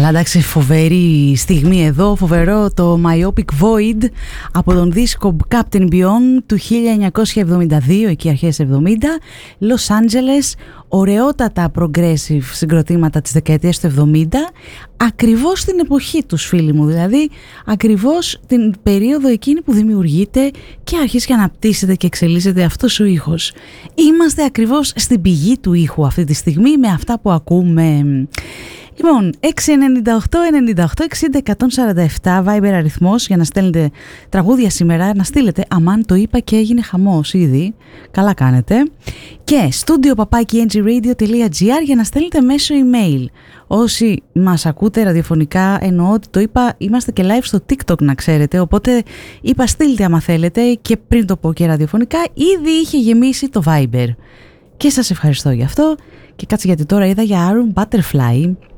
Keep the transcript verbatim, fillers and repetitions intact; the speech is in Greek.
Καλά, εντάξει, φοβερή στιγμή εδώ, φοβερό το Myopic Void από τον δίσκο Captain Beyond του χίλια εννιακόσια εβδομήντα δύο, εκεί αρχές εβδομήντα, Los Angeles, ωραιότατα progressive συγκροτήματα της δεκαετίας του εβδομήντα, ακριβώς την εποχή τους, φίλοι μου, δηλαδή ακριβώς την περίοδο εκείνη που δημιουργείται και αρχίζει και αναπτύσσεται και εξελίσσεται αυτός ο ήχος. Είμαστε ακριβώς στην πηγή του ήχου αυτή τη στιγμή με αυτά που ακούμε. Λοιπόν, έξι εννιά οκτώ εννιά οκτώ εξήντα εκατόν σαράντα επτά Viber αριθμός για να στέλνετε τραγούδια σήμερα, να στείλετε, αμάν το είπα και έγινε χαμός ήδη, καλά κάνετε, και studio παπάκι εν τζι radio τελεία τζι άρ για να στέλνετε μέσω email. Όσοι μας ακούτε ραδιοφωνικά, εννοώ ότι το είπα, είμαστε και live στο TikTok να ξέρετε, οπότε είπα στείλτε άμα θέλετε, και πριν το πω και ραδιοφωνικά ήδη είχε γεμίσει το Viber και σας ευχαριστώ γι' αυτό. Και κάτσε, γιατί τώρα είδα για Aaron Butterfly